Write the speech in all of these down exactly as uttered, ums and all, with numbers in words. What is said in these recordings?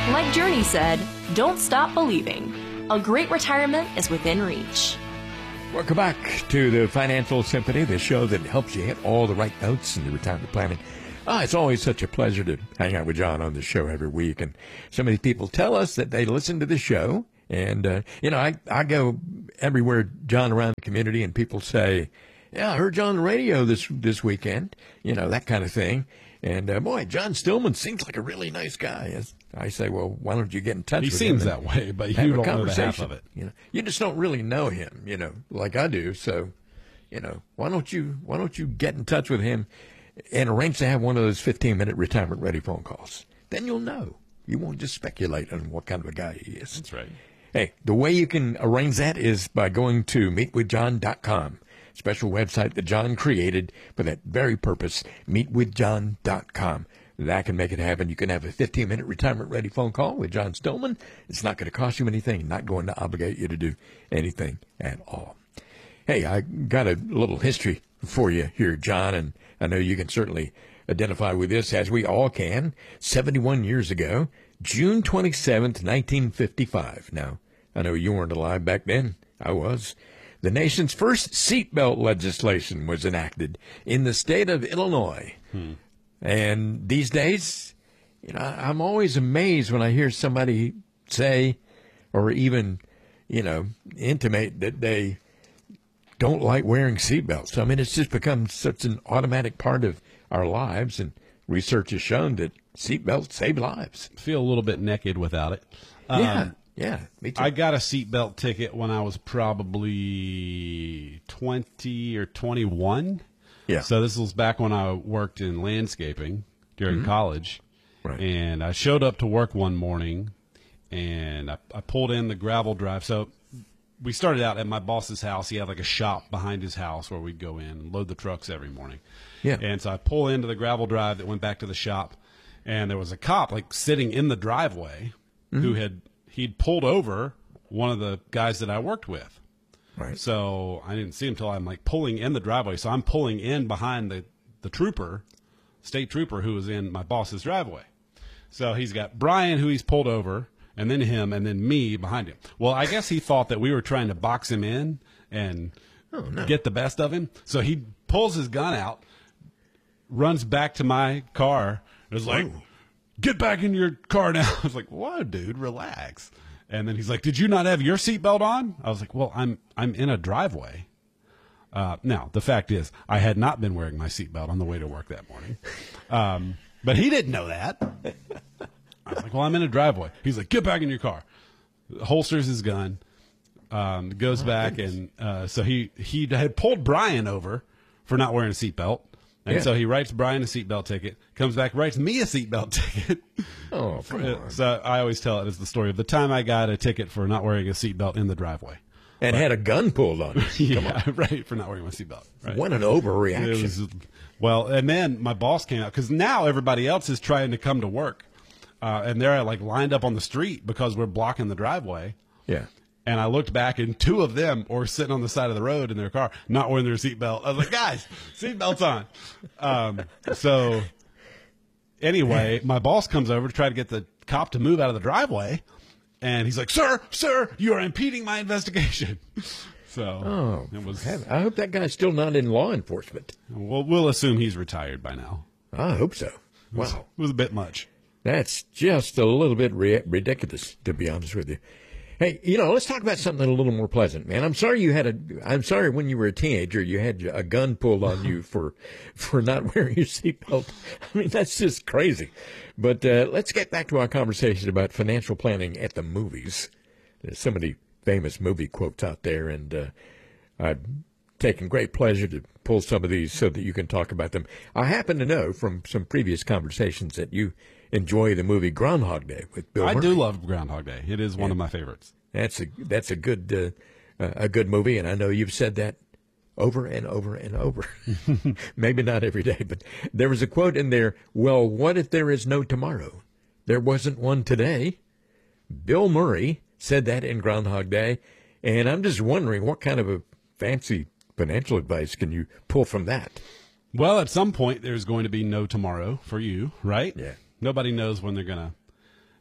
Like Journey said, don't stop believing. A great retirement is within reach. Welcome back to the Financial Symphony, the show that helps you hit all the right notes in your retirement planning. Ah, it's always such a pleasure to hang out with John on the show every week. And so many people tell us that they listen to the show. And, uh, you know, I, I go everywhere, John, around the community, and people say, yeah, I heard John on the radio this this weekend, you know, that kind of thing. And, uh, boy, John Stillman seems like a really nice guy. I say, well, why don't you get in touch he with him? He seems that way, but you don't know the half of it. You know, you just don't really know him, you know, like I do. So, you know, why don't you why don't you get in touch with him and arrange to have one of those fifteen-minute retirement-ready phone calls? Then you'll know. You won't just speculate on what kind of a guy he is. That's right. Hey, the way you can arrange that is by going to meet with john dot com. Special website that John created for that very purpose, meet with john dot com. That can make it happen. You can have a fifteen-minute retirement-ready phone call with John Stillman. It's not going to cost you anything, not going to obligate you to do anything at all. Hey, I got a little history for you here, John, and I know you can certainly identify with this, as we all can. seventy-one years ago, June twenty-seventh, nineteen fifty-five. Now, I know you weren't alive back then. I was. The nation's first seatbelt legislation was enacted in the state of Illinois. Hmm. And these days, you know, I'm always amazed when I hear somebody say or even, you know, intimate that they don't like wearing seatbelts. I mean, it's just become such an automatic part of our lives, and research has shown that seatbelts save lives. Feel a little bit naked without it. Yeah. Um, Yeah, me too. I got a seatbelt ticket when I was probably twenty or twenty-one. Yeah. So this was back when I worked in landscaping during mm-hmm. college. Right. And I showed up to work one morning, and I, I pulled in the gravel drive. So we started out at my boss's house. He had like a shop behind his house where we'd go in and load the trucks every morning. Yeah. And so I pull into the gravel drive that went back to the shop, and there was a cop like sitting in the driveway mm-hmm. who had – he'd pulled over one of the guys that I worked with. Right. So I didn't see him until I'm like pulling in the driveway. So I'm pulling in behind the, the trooper, state trooper, who was in my boss's driveway. So he's got Brian, who he's pulled over, and then him, and then me behind him. Well, I guess he thought that we were trying to box him in and oh, no. get the best of him. So he pulls his gun out, runs back to my car, and is like, oh. Get back in your car now. I was like, whoa, dude, relax. And then he's like, did you not have your seatbelt on? I was like, well, I'm I'm in a driveway. Uh, now, the fact is, I had not been wearing my seatbelt on the way to work that morning. Um, but he didn't know that. I was like, well, I'm in a driveway. He's like, get back in your car. Holsters his gun, um, goes oh, back. Goodness. And uh, so he, he had pulled Brian over for not wearing a seatbelt. And yeah. so he writes Brian a seatbelt ticket, comes back, writes me a seatbelt ticket. Oh, come on. So I always tell it as the story of the time I got a ticket for not wearing a seatbelt in the driveway. And but, had a gun pulled on you. Yeah, right, for not wearing my seatbelt. Right. What an overreaction. Was, well, and then my boss came out, because now everybody else is trying to come to work. Uh, and they're like lined up on the street because we're blocking the driveway. Yeah. And I looked back, and two of them were sitting on the side of the road in their car, not wearing their seatbelt. I was like, guys, seatbelts on. Um, so anyway, my boss comes over to try to get the cop to move out of the driveway. And he's like, sir, sir, you are impeding my investigation. So oh, it was. I hope that guy's still not in law enforcement. Well, we'll assume he's retired by now. I hope so. It was, wow. It was a bit much. That's just a little bit ri- ridiculous, to be honest with you. Hey, you know, let's talk about something a little more pleasant, man. I'm sorry you had a. I'm sorry when you were a teenager you had a gun pulled on you for, for not wearing your seatbelt. I mean, that's just crazy. But uh, let's get back to our conversation about financial planning at the movies. There's so many famous movie quotes out there, and uh, I've taken great pleasure to pull some of these so that you can talk about them. I happen to know from some previous conversations that you enjoy the movie Groundhog Day with Bill Murray. I do love Groundhog Day. It is one yeah. of my favorites. That's a that's a good uh, a good movie, and I know you've said that over and over and over. Maybe not every day, but there was a quote in there. Well, what if there is no tomorrow? There wasn't one today. Bill Murray said that in Groundhog Day, and I'm just wondering what kind of a fancy financial advice can you pull from that? Well, at some point there's going to be no tomorrow for you, right? Yeah. Nobody knows when they're going to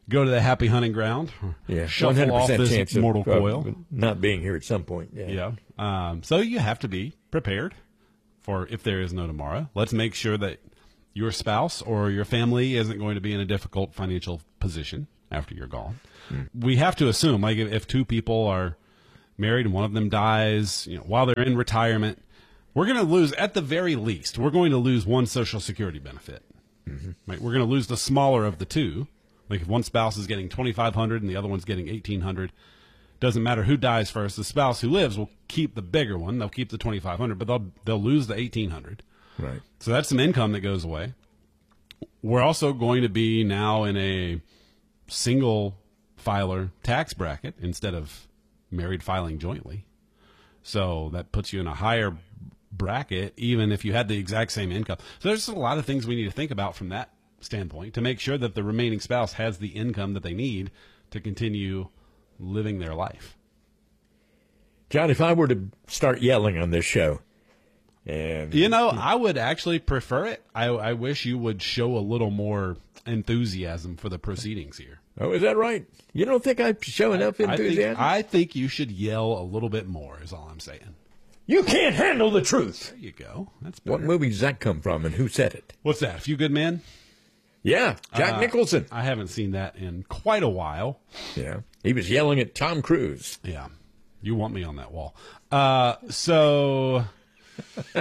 go to the happy hunting ground. Yeah, Shuffle off this chance mortal of, coil. Of not being here at some point. Yeah. Yeah. Um, so you have to be prepared for if there is no tomorrow. Let's make sure that your spouse or your family isn't going to be in a difficult financial position after you're gone. Mm. We have to assume, like, if, if two people are married and one of them dies, you know, while they're in retirement, we're going to lose, at the very least, we're going to lose one Social Security benefit. Mm-hmm. Right? We're going to lose the smaller of the two. Like if one spouse is getting twenty-five hundred dollars and the other one's getting eighteen hundred dollars, doesn't matter who dies first. The spouse who lives will keep the bigger one. They'll keep the twenty-five hundred dollars, but they'll they'll lose the eighteen hundred dollars. Right. So that's some income that goes away. We're also going to be now in a single filer tax bracket instead of married filing jointly. So that puts you in a higher bracket, even if you had the exact same income. So there's a lot of things we need to think about from that standpoint to make sure that the remaining spouse has the income that they need to continue living their life. John, if I were to start yelling on this show, and you know, I would actually prefer it. I, I wish you would show a little more enthusiasm for the proceedings here. Oh, is that right? You don't think I show enough I, enthusiasm? I think, I think you should yell a little bit more, is all I'm saying. You can't handle the truth. There you go. That's better. What movie does that come from, and who said it? What's that? A Few Good Men? Yeah, Jack uh, Nicholson. I haven't seen that in quite a while. Yeah, he was yelling at Tom Cruise. Yeah, you want me on that wall. Uh, so, all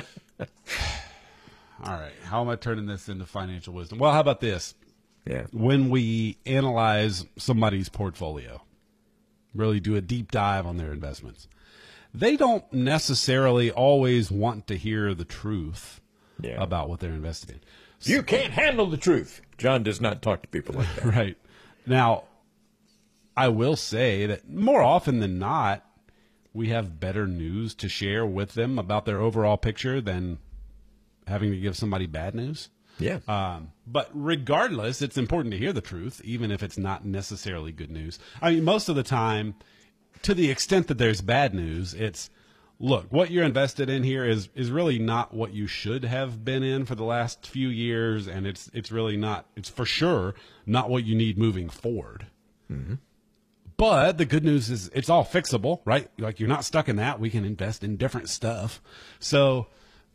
right, how am I turning this into financial wisdom? Well, how about this? Yeah. When we analyze somebody's portfolio, really do a deep dive on their investments, they don't necessarily always want to hear the truth yeah. about what they're invested in. So, you can't handle the truth. John does not talk to people like that. Right. Now, I will say that more often than not, we have better news to share with them about their overall picture than having to give somebody bad news. Yeah. Um, but regardless, it's important to hear the truth, even if it's not necessarily good news. I mean, most of the time, to the extent that there's bad news, it's, look, what you're invested in here is is really not what you should have been in for the last few years, and it's it's really not, it's for sure not what you need moving forward. Mm-hmm. But the good news is it's all fixable, right? Like, you're not stuck in that. We can invest in different stuff. So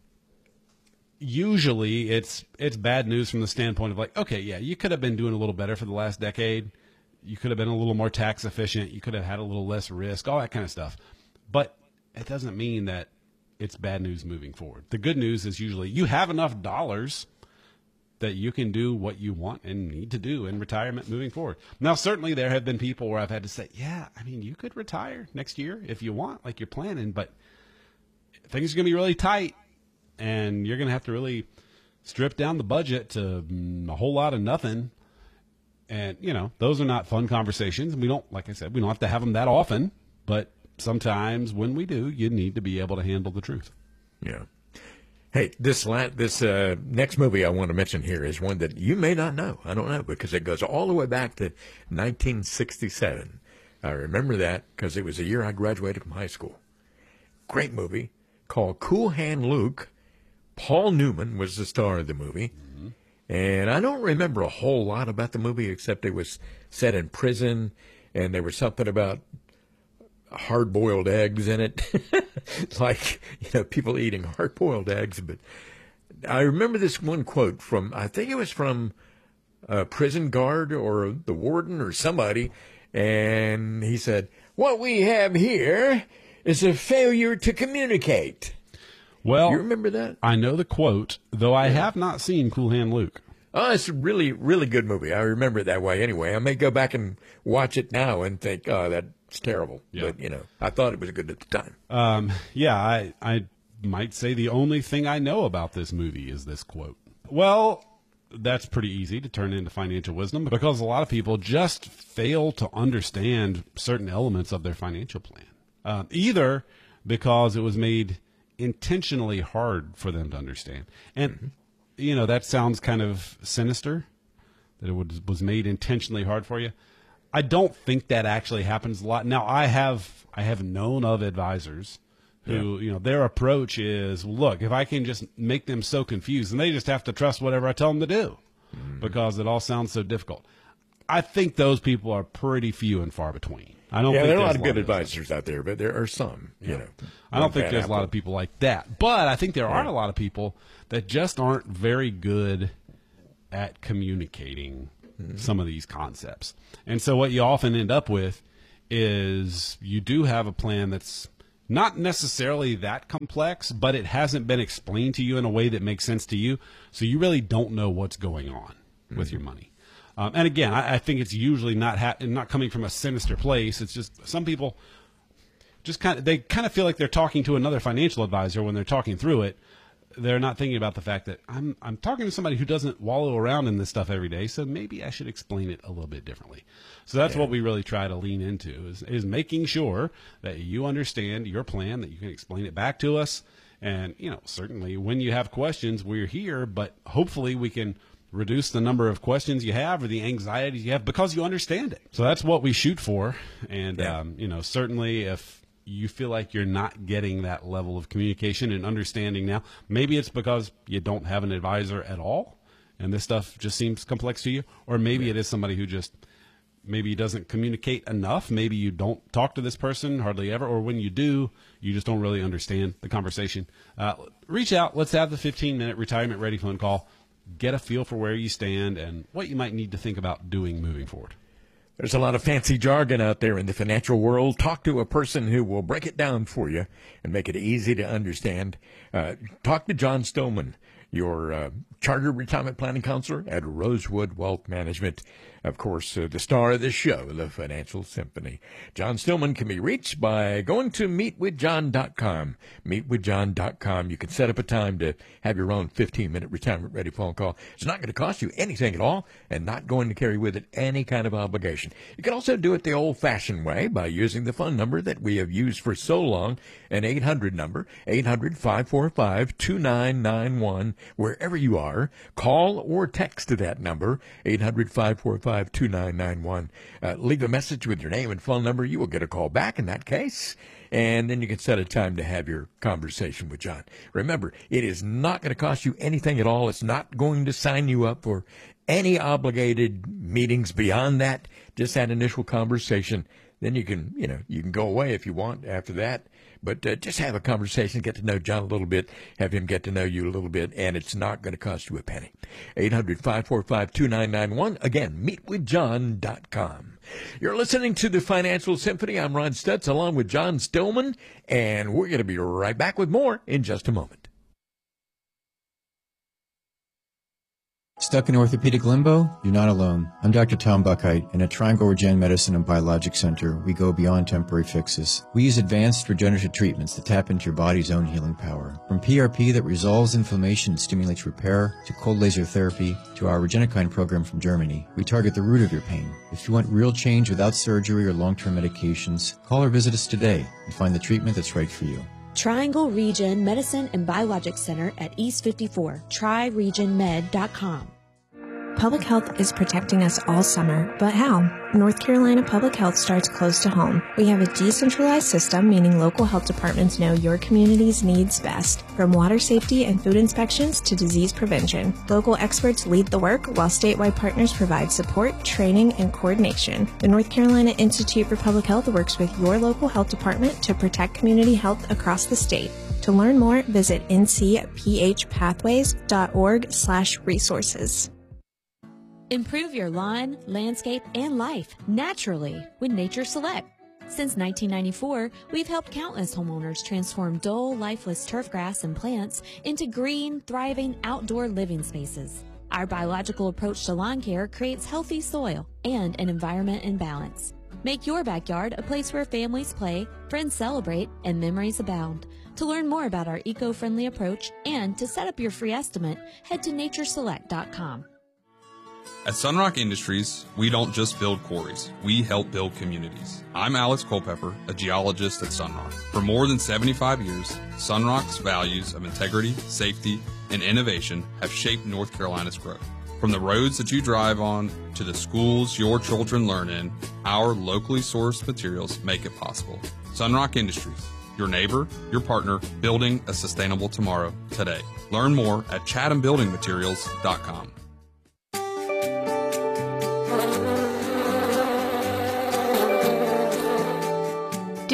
usually it's it's bad news from the standpoint of like, okay, yeah, you could have been doing a little better for the last decade. You could have been a little more tax efficient. You could have had a little less risk, all that kind of stuff. But it doesn't mean that it's bad news moving forward. The good news is usually you have enough dollars that you can do what you want and need to do in retirement moving forward. Now, certainly there have been people where I've had to say, yeah, I mean, you could retire next year if you want, like you're planning, but things are going to be really tight, and you're going to have to really strip down the budget to mm, a whole lot of nothing. And, you know, those are not fun conversations. We don't, like I said, we don't have to have them that often, but sometimes when we do, you need to be able to handle the truth. Yeah. Hey, this la- this uh, next movie I want to mention here is one that you may not know. I don't know, because it goes all the way back to nineteen sixty-seven. I remember that because it was the year I graduated from high school. Great movie called Cool Hand Luke. Paul Newman was the star of the movie. Mm-hmm. And I don't remember a whole lot about the movie except it was set in prison, and there was something about hard-boiled eggs in it, like, you know, people eating hard-boiled eggs. But I remember this one quote from, I think it was from a prison guard or the warden or somebody, and he said, "What we have here is a failure to communicate." Well, you remember that? I know the quote, though I yeah. have not seen Cool Hand Luke. Oh, it's a really, really good movie. I remember it that way anyway. I may go back and watch it now and think, oh, that's terrible. Yeah. But, you know, I thought it was good at the time. Um, yeah, I, I might say the only thing I know about this movie is this quote. Well, that's pretty easy to turn into financial wisdom because a lot of people just fail to understand certain elements of their financial plan. Um, either because it was made intentionally hard for them to understand. And, mm-hmm. you know, that sounds kind of sinister, that it was, was made intentionally hard for you. I don't think that actually happens a lot. Now, I have I have known of advisors who, yeah. you know, their approach is, look, if I can just make them so confused, and they just have to trust whatever I tell them to do mm-hmm. because it all sounds so difficult. I think those people are pretty few and far between. I don't yeah, think there are a there's lot of good those. advisors out there, but there are some, you Yeah. know. I don't think bad there's apple. a lot of people like that. But I think there are a lot of people that just aren't very good at communicating mm-hmm. some of these concepts. And so what you often end up with is you do have a plan that's not necessarily that complex, but it hasn't been explained to you in a way that makes sense to you. So you really don't know what's going on mm-hmm. with your money. Um, and again, I, I think it's usually not ha- not coming from a sinister place. It's just some people just kind of they kind of feel like they're talking to another financial advisor when they're talking through it. They're not thinking about the fact that I'm I'm talking to somebody who doesn't wallow around in this stuff every day, so maybe I should explain it a little bit differently. So that's yeah. what we really try to lean into is is making sure that you understand your plan, that you can explain it back to us, and you know certainly when you have questions, we're here, but hopefully we can reduce the number of questions you have or the anxieties you have because you understand it. So that's what we shoot for, and yeah. um, you know certainly if you feel like you're not getting that level of communication and understanding now, maybe it's because you don't have an advisor at all and this stuff just seems complex to you, or maybe yeah. it is somebody who just maybe doesn't communicate enough. Maybe you don't talk to this person hardly ever, or when you do, you just don't really understand the conversation. Uh, reach out. Let's have the fifteen minute retirement ready phone call. Get a feel for where you stand and what you might need to think about doing moving forward. There's a lot of fancy jargon out there in the financial world. Talk to a person who will break it down for you and make it easy to understand. Uh, talk to John Stillman, your uh, chartered retirement planning counselor at Rosewood Wealth Management. Of course, uh, the star of this show, the Financial Symphony. John Stillman can be reached by going to meet with john dot com. meet with john dot com. You can set up a time to have your own fifteen minute retirement-ready phone call. It's not going to cost you anything at all and not going to carry with it any kind of obligation. You can also do it the old-fashioned way by using the phone number that we have used for so long, an eight hundred number, eight hundred, five four five, two nine nine one. Wherever you are, call or text to that number, eight hundred, five four five, two nine nine one. Uh, leave a message with your name and phone number. You will get a call back in that case, and then you can set a time to have your conversation with John. Remember, it is not going to cost you anything at all. It's not going to sign you up for any obligated meetings beyond that. Just that initial conversation. Then you can, you know, you can go away if you want after that. But uh, just have a conversation, get to know John a little bit, have him get to know you a little bit, and it's not going to cost you a penny. eight hundred, five four five, two nine nine one. Again, meet with john dot com. You're listening to the Financial Symphony. I'm Ron Stutz along with John Stillman, and we're going to be right back with more in just a moment. Stuck in orthopedic limbo? You're not alone. I'm Doctor Tom Buckheit, and at Triangle Regen Medicine and Biologic Center, we go beyond temporary fixes. We use advanced regenerative treatments that tap into your body's own healing power. From P R P that resolves inflammation and stimulates repair, to cold laser therapy, to our Regenikine program from Germany, we target the root of your pain. If you want real change without surgery or long-term medications, call or visit us today and find the treatment that's right for you. Triangle Regen Medicine and Biologic Center at East fifty-four, tri region med dot com. Public health is protecting us all summer, but how? North Carolina Public Health starts close to home. We have a decentralized system, meaning local health departments know your community's needs best. From water safety and food inspections to disease prevention, local experts lead the work while statewide partners provide support, training, and coordination. The North Carolina Institute for Public Health works with your local health department to protect community health across the state. To learn more, visit n c p h pathways dot org slash resources. Improve your lawn, landscape, and life naturally with Nature Select. Since nineteen ninety-four, we've helped countless homeowners transform dull, lifeless turf grass and plants into green, thriving outdoor living spaces. Our biological approach to lawn care creates healthy soil and an environment in balance. Make your backyard a place where families play, friends celebrate, and memories abound. To learn more about our eco-friendly approach and to set up your free estimate, head to nature select dot com. At Sunrock Industries, we don't just build quarries, we help build communities. I'm Alex Culpepper, a geologist at Sunrock. For more than seventy-five years, Sunrock's values of integrity, safety, and innovation have shaped North Carolina's growth. From the roads that you drive on to the schools your children learn in, our locally sourced materials make it possible. Sunrock Industries, your neighbor, your partner, building a sustainable tomorrow today. Learn more at chatham building materials dot com.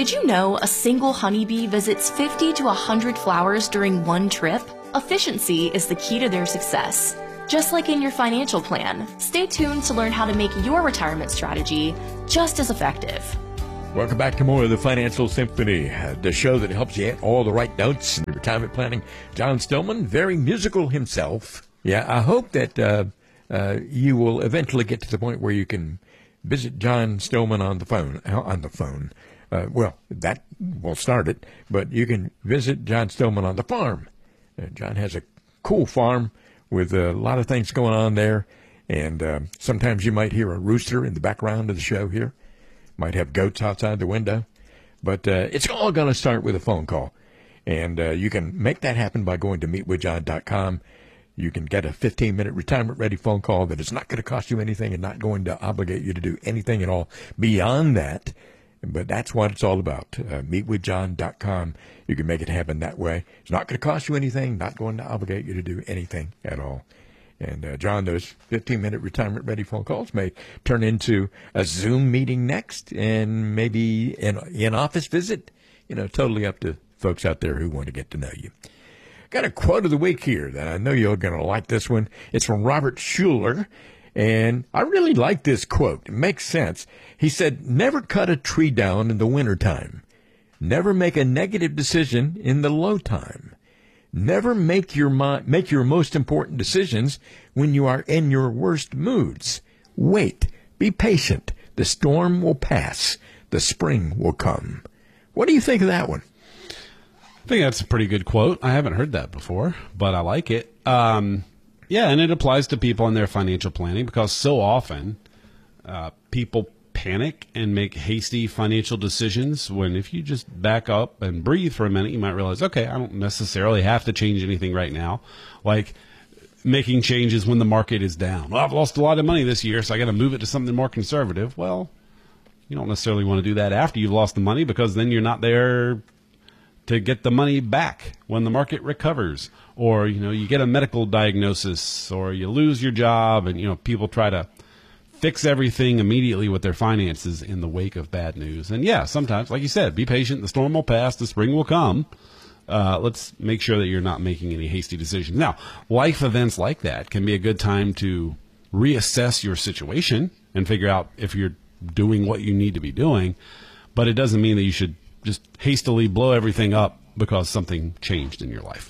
Did you know a single honeybee visits fifty to one hundred flowers during one trip? Efficiency is the key to their success. Just like in your financial plan, stay tuned to learn how to make your retirement strategy just as effective. Welcome back to more of the Financial Symphony, uh, the show that helps you get all the right notes in retirement planning. John Stillman, very musical himself. Yeah, I hope that uh, uh, you will eventually get to the point where you can visit John Stillman on the phone. On the phone. Uh, well, that will start it, but you can visit John Stillman on the farm. Uh, John has a cool farm with a lot of things going on there, and uh, sometimes you might hear a rooster in the background of the show here. Might have goats outside the window, but uh, it's all going to start with a phone call, and uh, you can make that happen by going to meet with john dot com. You can get a fifteen-minute retirement-ready phone call that is not going to cost you anything and not going to obligate you to do anything at all beyond that. But that's what it's all about. Uh, meet with john dot com. You can make it happen that way. It's not going to cost you anything, not going to obligate you to do anything at all. And, uh, John, those fifteen-minute retirement-ready phone calls may turn into a Zoom meeting next and maybe an in-office visit. You know, totally up to folks out there who want to get to know you. Got a quote of the week here that I know you're going to like this one. It's from Robert Schuller. And I really like this quote. It makes sense. He said, never cut a tree down in the wintertime. Never make a negative decision in the low time. Never make your mo- make your most important decisions when you are in your worst moods. Wait. Be patient. The storm will pass. The spring will come. What do you think of that one? I think that's a pretty good quote. I haven't heard that before, but I like it. Um Yeah, and it applies to people in their financial planning because so often uh, people panic and make hasty financial decisions when if you just back up and breathe for a minute, you might realize, okay, I don't necessarily have to change anything right now. Like making changes when the market is down. Well, I've lost a lot of money this year, so I got to move it to something more conservative. Well, you don't necessarily want to do that after you've lost the money because then you're not there to get the money back when the market recovers, or, you know, you get a medical diagnosis, or you lose your job, and, you know, people try to fix everything immediately with their finances in the wake of bad news. And yeah, sometimes, like you said, be patient. The storm will pass. The spring will come. Uh, let's make sure that you're not making any hasty decisions. Now, life events like that can be a good time to reassess your situation and figure out if you're doing what you need to be doing, but it doesn't mean that you should just hastily blow everything up because something changed in your life.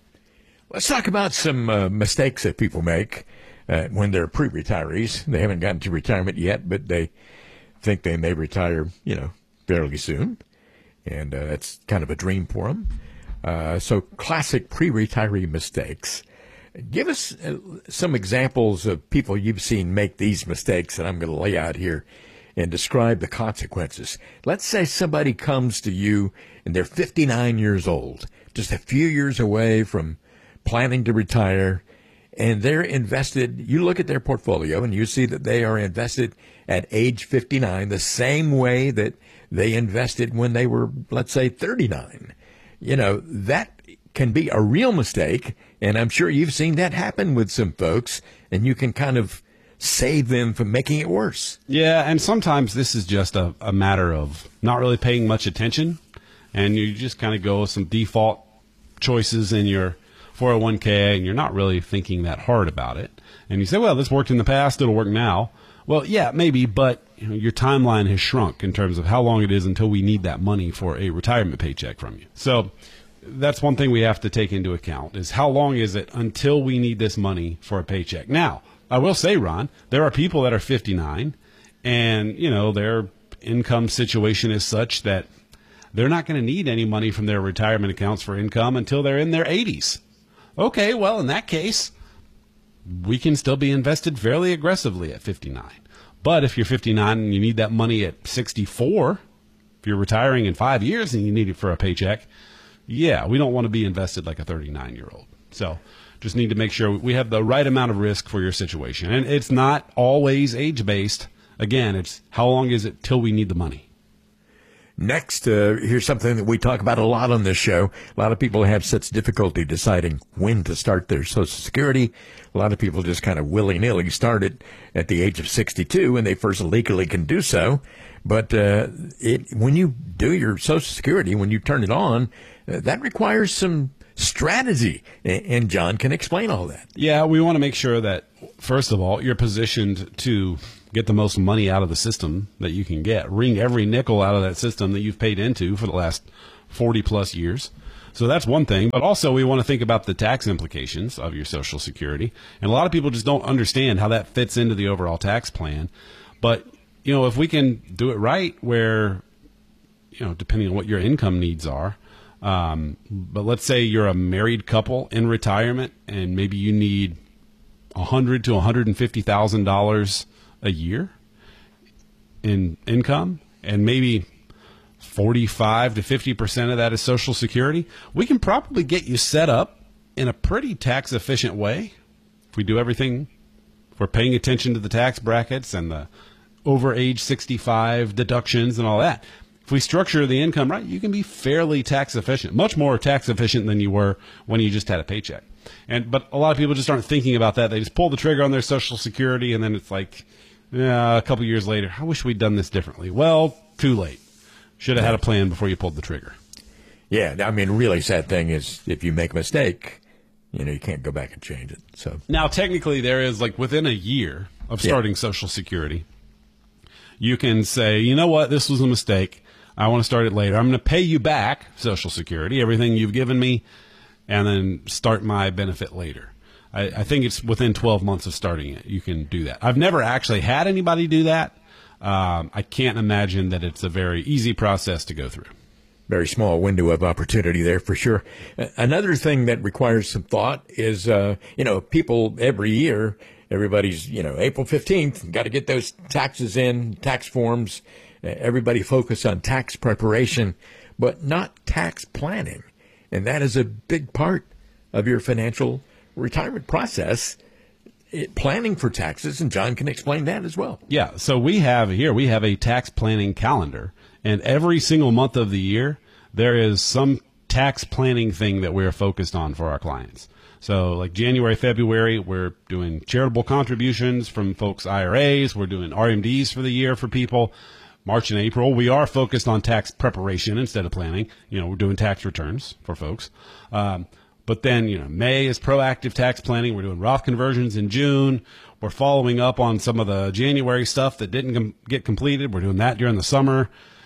Let's talk about some uh, mistakes that people make uh, when they're pre-retirees. They haven't gotten to retirement yet, but they think they may retire, you know, fairly soon. And uh, that's kind of a dream for them. Uh, so classic pre-retiree mistakes. Give us uh, some examples of people you've seen make these mistakes that I'm going to lay out here and describe the consequences. Let's say somebody comes to you and they're fifty-nine years old, just a few years away from planning to retire, and they're invested. You look at their portfolio and you see that they are invested at age fifty-nine the same way that they invested when they were, let's say, thirty-nine. You know, that can be a real mistake, and I'm sure you've seen that happen with some folks, and you can kind of save them from making it worse. Yeah, and sometimes this is just a, a matter of not really paying much attention, and you just kind of go with some default choices in your four oh one k, and you're not really thinking that hard about it. And you say, well, this worked in the past, it'll work now. Well, yeah, maybe, but you know, your timeline has shrunk in terms of how long it is until we need that money for a retirement paycheck from you. So that's one thing we have to take into account is how long is it until we need this money for a paycheck. Now, I will say, Ron, there are people that are fifty-nine and, you know, their income situation is such that they're not going to need any money from their retirement accounts for income until they're in their eighties. Okay, well, in that case, we can still be invested fairly aggressively at fifty-nine. But if you're fifty-nine and you need that money at sixty-four, if you're retiring in five years and you need it for a paycheck, yeah, we don't want to be invested like a thirty-nine-year-old. So just need to make sure we have the right amount of risk for your situation. And it's not always age-based. Again, it's how long is it till we need the money? Next, uh, here's something that we talk about a lot on this show. A lot of people have such difficulty deciding when to start their Social Security. A lot of people just kind of willy-nilly start it at the age of sixty-two, and they first legally can do so. But uh, it, when you do your Social Security, when you turn it on, uh, that requires some strategy, and John can explain all that. Yeah, we want to make sure that, first of all, you're positioned to get the most money out of the system that you can get. Wring every nickel out of that system that you've paid into for the last forty plus years. So that's one thing. But also we want to think about the tax implications of your Social Security. And a lot of people just don't understand how that fits into the overall tax plan. But, you know, if we can do it right where, you know, depending on what your income needs are, um, but let's say you're a married couple in retirement and maybe you need one hundred thousand to one hundred fifty thousand dollars a year in income, and maybe forty-five to fifty percent of that is Social Security, we can probably get you set up in a pretty tax efficient way. If we do everything, if we're paying attention to the tax brackets and the over age sixty-five deductions and all that. If we structure the income right, you can be fairly tax efficient, much more tax efficient than you were when you just had a paycheck. And but a lot of people just aren't thinking about that. They just pull the trigger on their Social Security, and then it's like, yeah, a couple years later, I wish we'd done this differently. Well, too late. Should have had a plan before you pulled the trigger. Yeah, I mean, really sad thing is if you make a mistake, you know, you can't go back and change it. So now, technically, there is like within a year of starting yeah. Social Security, you can say, you know what, this was a mistake. I want to start it later. I'm going to pay you back Social Security, everything you've given me, and then start my benefit later. I, I think it's within twelve months of starting it. You can do that. I've never actually had anybody do that. Um, I can't imagine that it's a very easy process to go through. Very small window of opportunity there for sure. Another thing that requires some thought is, uh, you know, people every year, everybody's, you know, April fifteenth, got to get those taxes in, tax forms. Everybody focus on tax preparation, but not tax planning. And that is a big part of your financial retirement process, it, planning for taxes, and John can explain that as well. Yeah, so we have here, we have a tax planning calendar, and every single month of the year, there is some tax planning thing that we're focused on for our clients. So like January, February, we're doing charitable contributions from folks' I R As, we're doing R M Ds for the year for people. March and April, we are focused on tax preparation instead of planning. You know, we're doing tax returns for folks. Um, but then, you know, May is proactive tax planning. We're doing Roth conversions in June. We're following up on some of the January stuff that didn't com- get completed. We're doing that during the summer.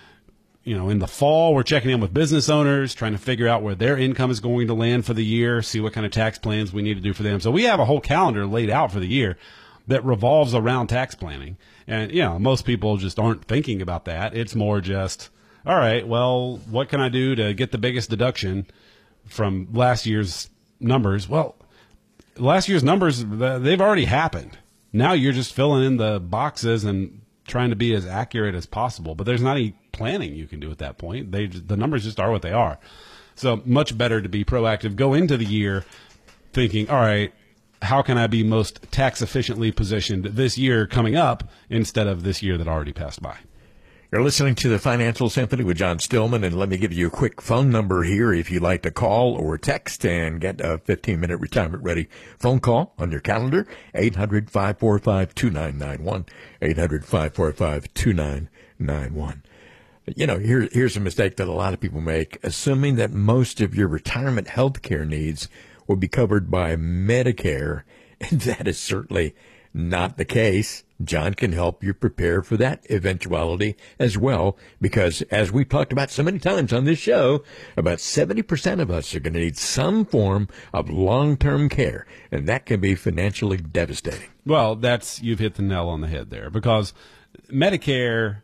You know, in the fall, we're checking in with business owners, trying to figure out where their income is going to land for the year, see what kind of tax plans we need to do for them. So we have a whole calendar laid out for the year that revolves around tax planning. And, you know, most people just aren't thinking about that. It's more just, all right, well, what can I do to get the biggest deduction from last year's numbers? Well, last year's numbers, they've already happened. Now you're just filling in the boxes and trying to be as accurate as possible. But there's not any planning you can do at that point. They the numbers just are what they are. So much better to be proactive. Go into the year thinking, all right, how can I be most tax efficiently positioned this year coming up instead of this year that already passed by? You're listening to the Financial Symphony with John Stillman, and let me give you a quick phone number here if you'd like to call or text and get a fifteen-minute retirement-ready phone call on your calendar, eight hundred, five four five, two nine nine one, eight hundred, five four five, two nine nine one. You know, here, here's a mistake that a lot of people make, assuming that most of your retirement health care needs will be covered by Medicare, and that is certainly not the case. John can help you prepare for that eventuality as well, because as we've talked about so many times on this show, about seventy percent of us are going to need some form of long-term care, and that can be financially devastating. Well, that's, you've hit the nail on the head there, because Medicare,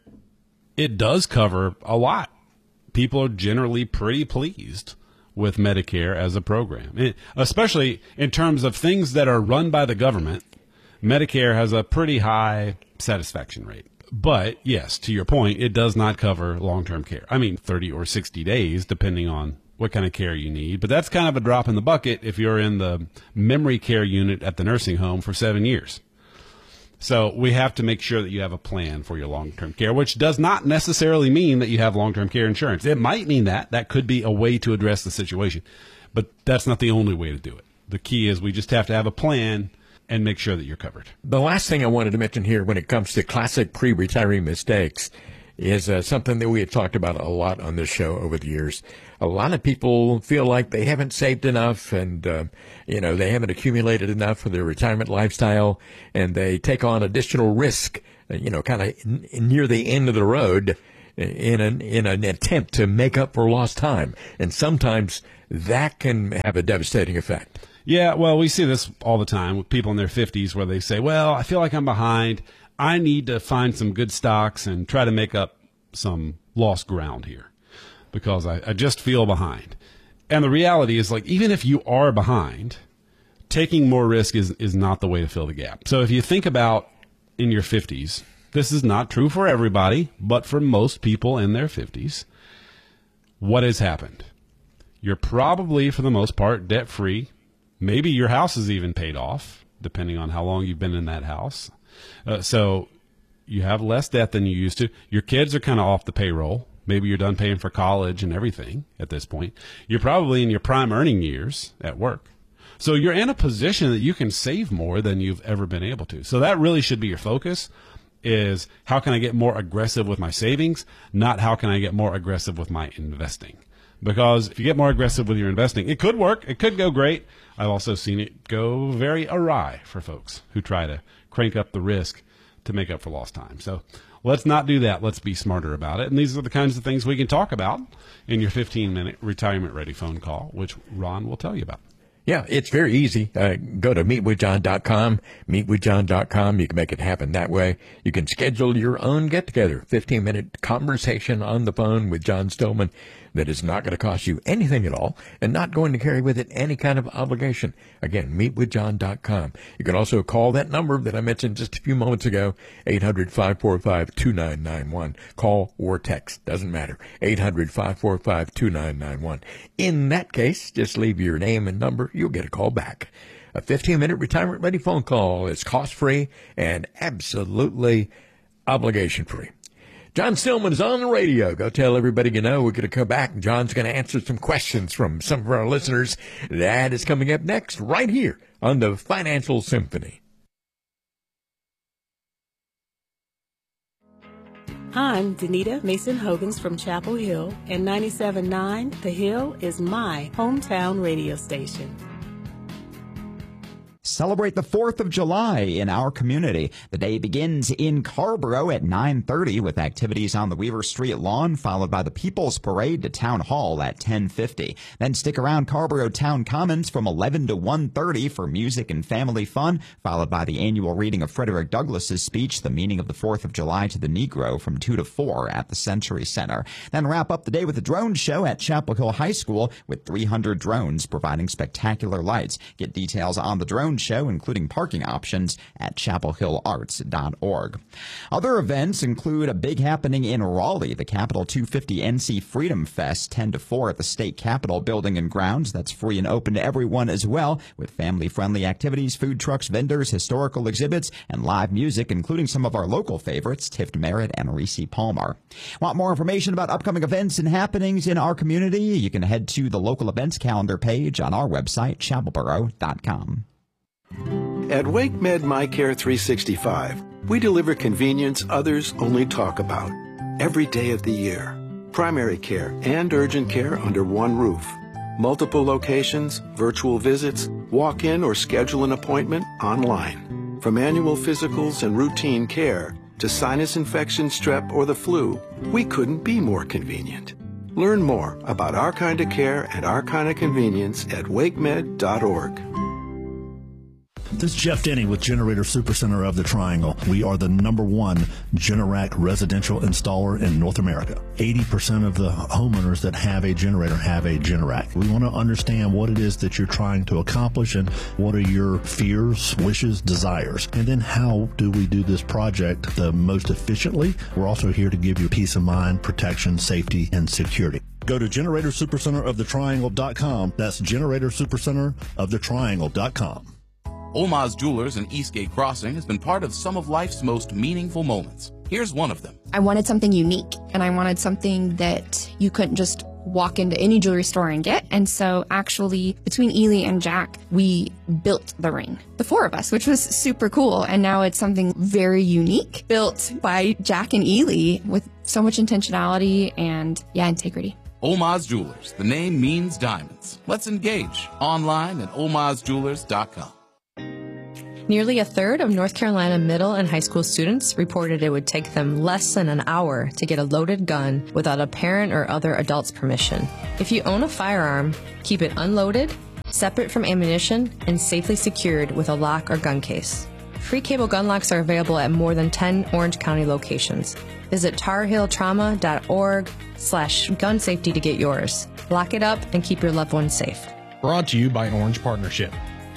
it does cover a lot. People are generally pretty pleased with Medicare as a program, it, especially in terms of things that are run by the government. Medicare has a pretty high satisfaction rate. But yes, to your point, it does not cover long-term care. I mean, thirty or sixty days, depending on what kind of care you need. But that's kind of a drop in the bucket if you're in the memory care unit at the nursing home for seven years. So we have to make sure that you have a plan for your long-term care, which does not necessarily mean that you have long-term care insurance. It might mean that. That could be a way to address the situation, but that's not the only way to do it. The key is we just have to have a plan and make sure that you're covered. The last thing I wanted to mention here when it comes to classic pre-retiree mistakes is uh, something that we have talked about a lot on this show over the years. A lot of people feel like they haven't saved enough and, uh, you know, they haven't accumulated enough for their retirement lifestyle, and they take on additional risk, uh, you know, kind of n- near the end of the road in an, in an attempt to make up for lost time. And sometimes that can have a devastating effect. Yeah, well, we see this all the time with people in their fifties where they say, well, I feel like I'm behind. I need to find some good stocks and try to make up some lost ground here because I, I just feel behind. And the reality is, like, even if you are behind, taking more risk is, is not the way to fill the gap. So if you think about in your fifties, this is not true for everybody, but for most people in their fifties, what has happened? You're probably, for the most part, debt-free. Maybe your house is even paid off, depending on how long you've been in that house. Uh, so you have less debt than you used to. Your kids are kind of off the payroll. Maybe you're done paying for college and everything at this point. You're probably in your prime earning years at work. So you're in a position that you can save more than you've ever been able to. So that really should be your focus, is how can I get more aggressive with my savings, not how can I get more aggressive with my investing. Because if you get more aggressive with your investing, it could work. It could go great. I've also seen it go very awry for folks who try to crank up the risk to make up for lost time. So let's not do that. Let's be smarter about it. And these are the kinds of things we can talk about in your fifteen-minute retirement-ready phone call, which Ron will tell you about. Yeah, it's very easy. Uh, go to meet with john dot com, meet with john dot com. You can make it happen that way. You can schedule your own get-together, fifteen-minute conversation on the phone with John Stillman that is not going to cost you anything at all and not going to carry with it any kind of obligation. Again, meet with john dot com. You can also call that number that I mentioned just a few moments ago, eight hundred, five four five, two nine nine one. Call or text, doesn't matter, eight hundred, five four five, two nine nine one. In that case, just leave your name and number. You'll get a call back. A fifteen-minute retirement-ready phone call is cost-free and absolutely obligation-free. John Stillman is on the radio. Go tell everybody you know. We're going to come back, and John's going to answer some questions from some of our listeners. That is coming up next right here on the Financial Symphony. I'm Danita Mason-Hogans from Chapel Hill, and ninety-seven point nine The Hill is my hometown radio station. Celebrate the fourth of July in our community. The day begins in Carrboro at nine thirty with activities on the Weaver Street lawn, followed by the People's Parade to Town Hall at ten fifty. Then stick around Carrboro Town Commons from eleven to one thirty for music and family fun, followed by the annual reading of Frederick Douglass's speech, The Meaning of the fourth of July to the Negro, from two to four at the Century Center. Then wrap up the day with a drone show at Chapel Hill High School with three hundred drones providing spectacular lights. Get details on the drone show, including parking options, at chapel hill arts dot org. Other events include a big happening in Raleigh, the Capital two fifty N C Freedom Fest, ten to four at the State Capitol Building and Grounds. That's free and open to everyone as well, with family-friendly activities, food trucks, vendors, historical exhibits, and live music, including some of our local favorites, Tift Merritt and Reese Palmer. Want more information about upcoming events and happenings in our community? You can head to the local events calendar page on our website, chapel boro dot com. At WakeMed MyCare three sixty-five, we deliver convenience others only talk about. Every day of the year. Primary care and urgent care under one roof. Multiple locations, virtual visits, walk-in or schedule an appointment online. From annual physicals and routine care to sinus infection, strep, or the flu, we couldn't be more convenient. Learn more about our kind of care and our kind of convenience at wake med dot org. This is Jeff Denny with Generator Supercenter of the Triangle. We are the number one Generac residential installer in North America. eighty percent of the homeowners that have a generator have a Generac. We want to understand what it is that you're trying to accomplish and what are your fears, wishes, desires. And then how do we do this project the most efficiently? We're also here to give you peace of mind, protection, safety, and security. Go to generator supercenter of the triangle dot com. That's generator supercenter of the triangle dot com. Olmaz Jewelers in Eastgate Crossing has been part of some of life's most meaningful moments. Here's one of them. I wanted something unique, and I wanted something that you couldn't just walk into any jewelry store and get. And so actually, between Ely and Jack, we built the ring, the four of us, which was super cool. And now it's something very unique, built by Jack and Ely with so much intentionality and, yeah, integrity. Olmaz Jewelers. The name means diamonds. Let's engage online at olmaz jewelers dot com. Nearly a third of North Carolina middle and high school students reported it would take them less than an hour to get a loaded gun without a parent or other adult's permission. If you own a firearm, keep it unloaded, separate from ammunition, and safely secured with a lock or gun case. Free cable gun locks are available at more than ten Orange County locations. Visit tarhilltrauma.org slash gun safety to get yours. Lock it up and keep your loved ones safe. Brought to you by Orange Partnership.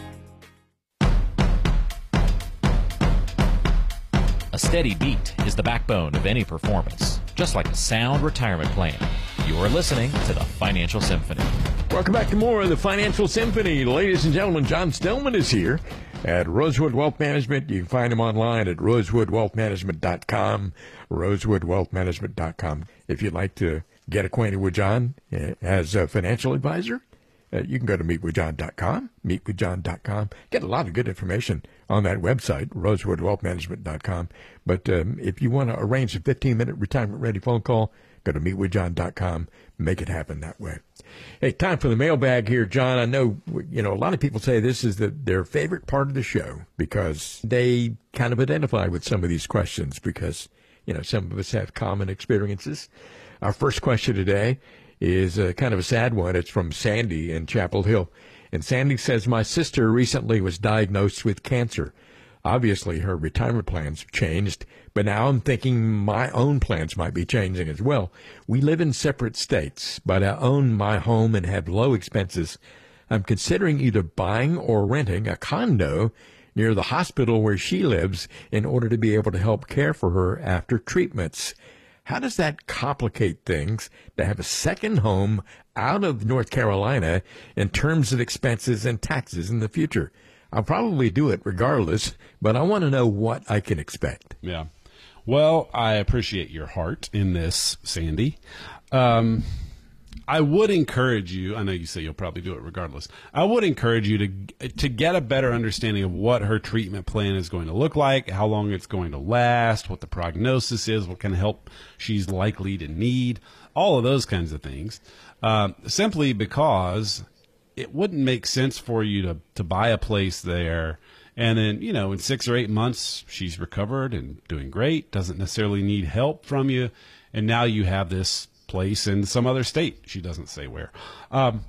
A steady beat is the backbone of any performance, just like a sound retirement plan. You're listening to the Financial Symphony. Welcome back to more of the Financial Symphony. Ladies and gentlemen, John Stillman is here at Rosewood Wealth Management. You can find him online at rosewood wealth management dot com, rosewood wealth management dot com. If you'd like to get acquainted with John as a financial advisor, Uh, you can go to meet with john dot com, meet with john dot com. Get a lot of good information on that website, rosewood wealth management dot com. But um, if you want to arrange a fifteen-minute retirement-ready phone call, go to meet with john dot com. Make it happen that way. Hey, time for the mailbag here, John. I know, you know, a lot of people say this is the, their favorite part of the show because they kind of identify with some of these questions because, you know, some of us have common experiences. Our first question today is uh, kind of a sad one. It's from Sandy in Chapel Hill. And Sandy says, my sister recently was diagnosed with cancer. Obviously, her retirement plans have changed, but now I'm thinking my own plans might be changing as well. We live in separate states, but I own my home and have low expenses. I'm considering either buying or renting a condo near the hospital where she lives in order to be able to help care for her after treatments. How does that complicate things to have a second home out of North Carolina in terms of expenses and taxes in the future? I'll probably do it regardless, but I want to know what I can expect. Yeah. Well, I appreciate your heart in this, Sandy. Um, I would encourage you, I know you say you'll probably do it regardless. I would encourage you to to get a better understanding of what her treatment plan is going to look like, how long it's going to last, what the prognosis is, what kind of help she's likely to need, all of those kinds of things. Um, simply because it wouldn't make sense for you to, to buy a place there and then, you know, in six or eight months, she's recovered and doing great, doesn't necessarily need help from you, and now you have this place in some other state. She doesn't say where. Um,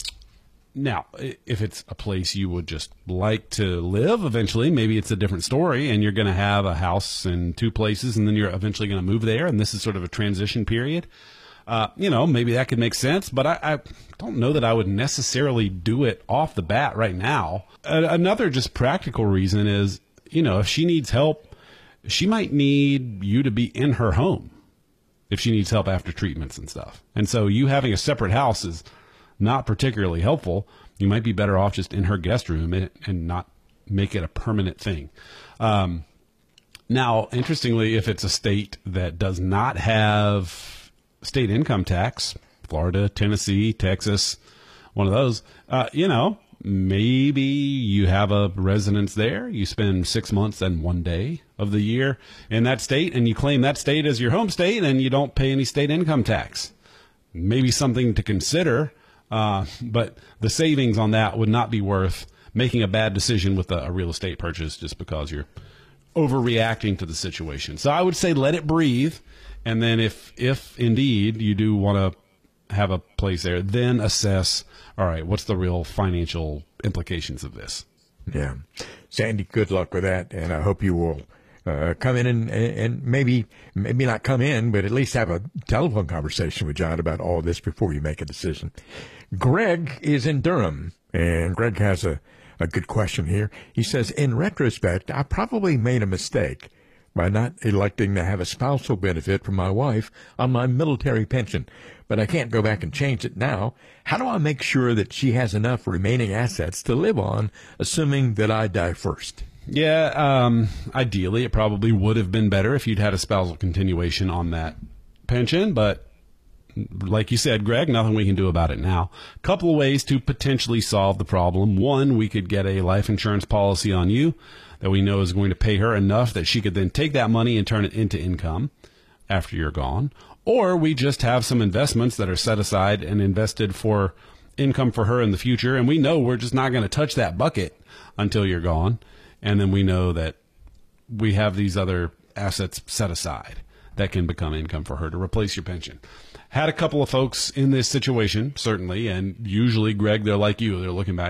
now, if it's a place you would just like to live eventually, maybe it's a different story, and you're going to have a house in two places, and then you're eventually going to move there, and this is sort of a transition period. Uh, you know, maybe that could make sense, but I, I don't know that I would necessarily do it off the bat right now. A- another just practical reason is, you know, if she needs help, she might need you to be in her home if she needs help after treatments and stuff. And so you having a separate house is not particularly helpful. You might be better off just in her guest room and, and not make it a permanent thing. Um, now, interestingly, if it's a state that does not have state income tax, Florida, Tennessee, Texas, one of those, uh, you know, maybe you have a residence there. You spend six months and one day of the year in that state, and you claim that state as your home state, and you don't pay any state income tax. Maybe something to consider, uh, but the savings on that would not be worth making a bad decision with a, a real estate purchase just because you're overreacting to the situation. So I would say let it breathe. And then if, if indeed you do want to have a place there, then assess, all right, what's the real financial implications of this? Yeah. Sandy, good luck with that. And I hope you will uh, come in and, and maybe, maybe not come in, but at least have a telephone conversation with John about all this before you make a decision. Greg is in Durham, and Greg has a, a good question here. He says, in retrospect, I probably made a mistake by not electing to have a spousal benefit from my wife on my military pension, but I can't go back and change it now. How do I make sure that she has enough remaining assets to live on, assuming that I die first? Yeah, um, ideally, it probably would have been better if you'd had a spousal continuation on that pension, but like you said, Greg, nothing we can do about it now. A couple of ways to potentially solve the problem. One, we could get a life insurance policy on you that we know is going to pay her enough that she could then take that money and turn it into income after you're gone. Or we just have some investments that are set aside and invested for income for her in the future, and we know we're just not going to touch that bucket until you're gone. And then we know that we have these other assets set aside that can become income for her to replace your pension. Had a couple of folks in this situation, certainly, and usually, Greg, they're like you. They're looking back